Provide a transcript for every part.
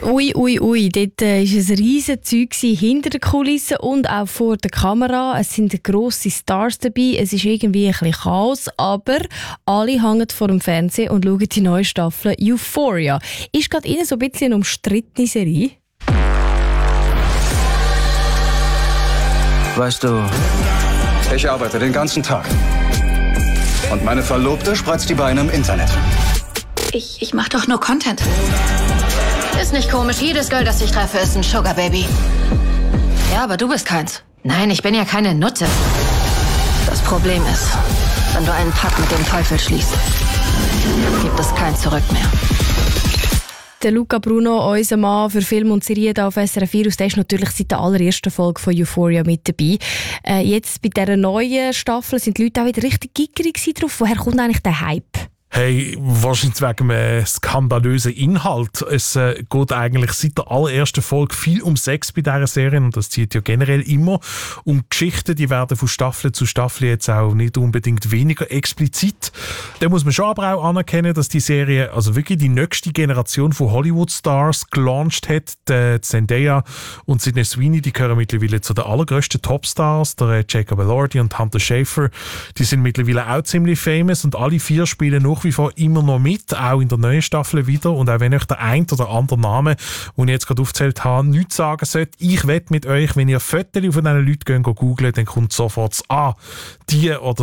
Ui. Dort war ein riesen Zeug hinter den Kulissen und auch vor der Kamera. Es sind grosse Stars dabei. Es ist irgendwie ein bisschen Chaos, aber alle hängen vor dem Fernsehen und schauen die neue Staffel Euphoria. Ist gerade Ihnen so ein bisschen eine umstrittene Serie? Weißt du, ich arbeite den ganzen Tag. Und meine Verlobte spreizt die Beine im Internet. Ich mach doch nur Content. Ist nicht komisch, jedes Girl, das ich treffe, ist ein Sugar Baby. Ja, aber du bist keins. Nein, ich bin ja keine Nutte. Das Problem ist, wenn du einen Pakt mit dem Teufel schließt, gibt es kein Zurück mehr. Der Luca Bruno, unser Mann für Film und Serien hier auf SRF Virus, der ist natürlich seit der allerersten Folge von Euphoria mit dabei. Jetzt bei dieser neuen Staffel sind die Leute auch wieder richtig gickerig drauf. Woher kommt eigentlich der Hype? Hey, wahrscheinlich wegen einem skandalösen Inhalt. Es geht eigentlich seit der allerersten Folge viel um Sex bei dieser Serie und das zieht ja generell immer um Geschichten, die werden von Staffel zu Staffel jetzt auch nicht unbedingt weniger explizit. Da muss man schon aber auch anerkennen, dass die Serie also wirklich die nächste Generation von Hollywood-Stars gelauncht hat. Die Zendaya und Sydney Sweeney, die gehören mittlerweile zu den allergrößten Topstars. Der Jacob Elordi und Hunter Schafer, die sind mittlerweile auch ziemlich famous und alle vier spielen nach wie vor immer noch mit, auch in der neuen Staffel wieder. Und auch wenn euch der ein oder andere Name, den ich jetzt gerade aufgezählt habe, nichts sagen sollte, ich wette mit euch, wenn ihr Fotos von diesen Leuten googelt, dann kommt sofort das die oder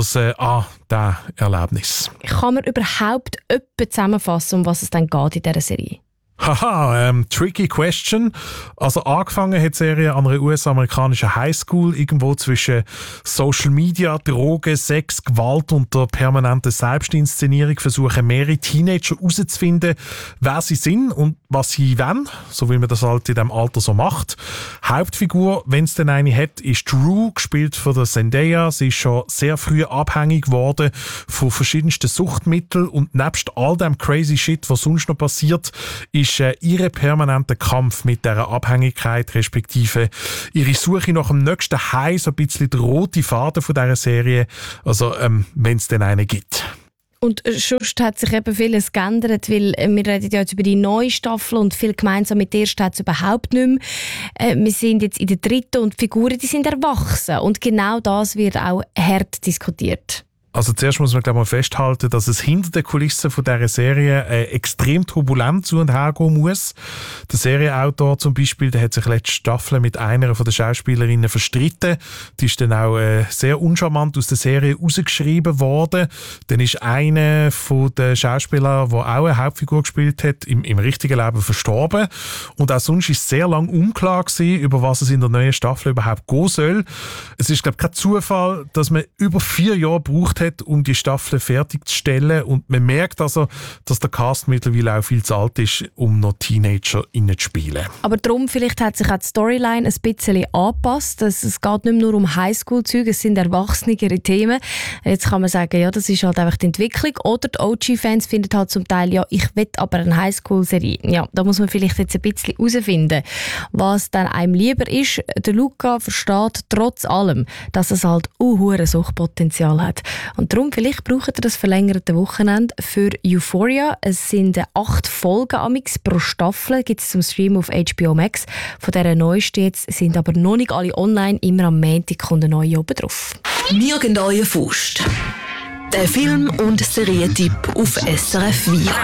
das Erlebnis. Kann man überhaupt etwas zusammenfassen, um was es dann geht in dieser Serie? Haha, tricky question. Also angefangen hat die Serie an einer US-amerikanischen Highschool, irgendwo zwischen Social Media, Drogen, Sex, Gewalt und der permanenten Selbstinszenierung versuchen mehrere Teenager herauszufinden, wer sie sind und was sie wollen, so wie man das halt in diesem Alter so macht. Hauptfigur, wenn es denn eine hat, ist Drew, gespielt von der Zendaya. Sie ist schon sehr früh abhängig geworden von verschiedensten Suchtmitteln und nebst all dem crazy Shit, was sonst noch passiert, ist ihr permanenter Kampf mit dieser Abhängigkeit, respektive ihre Suche nach dem nächsten High, so ein bisschen der rote Faden von dieser Serie, also wenn es denn einen gibt. Und sonst hat sich eben vieles geändert, weil wir reden ja jetzt über die neue Staffel und viel gemeinsam mit der ersten hat es überhaupt nicht mehr. Wir sind jetzt in der dritten und die Figuren, die sind erwachsen und genau das wird auch hart diskutiert. Also zuerst muss man glaube ich mal festhalten, dass es hinter den Kulissen von dieser Serie extrem turbulent zu und her gehen muss. Der Serienautor zum Beispiel, der hat sich letzte Staffel mit einer von den Schauspielerinnen verstritten. Die ist dann auch sehr uncharmant aus der Serie rausgeschrieben worden. Dann ist einer von den Schauspielern, der auch eine Hauptfigur gespielt hat, im richtigen Leben verstorben. Und auch sonst ist es sehr lange unklar gewesen, über was es in der neuen Staffel überhaupt gehen soll. Es ist glaube ich kein Zufall, dass man über 4 Jahre braucht hat, um die Staffel fertigzustellen. Und man merkt also, dass der Cast mittlerweile auch viel zu alt ist, um noch Teenager zu spielen. Aber darum, vielleicht hat sich auch die Storyline ein bisschen angepasst. Es geht nicht mehr nur um Highschool-Zeug, es sind erwachsenere Themen. Jetzt kann man sagen, ja, das ist halt einfach die Entwicklung. Oder die OG-Fans finden halt zum Teil, ja, ich will aber eine Highschool-Serie. Ja, da muss man vielleicht jetzt ein bisschen herausfinden, was dann einem lieber ist. Der Luca versteht trotz allem, dass es halt hohes Suchtpotenzial hat. Und darum, vielleicht braucht ihr das verlängerte Wochenende für Euphoria. Es sind 8 Folgen amix pro Staffel, gibt es zum Stream auf HBO Max. Von dieser neuesten jetzt sind aber noch nicht alle online. Immer am Montag kommt eine neue oben drauf. Nirgend Faust. Der Film- und Serientipp auf SRF Virus.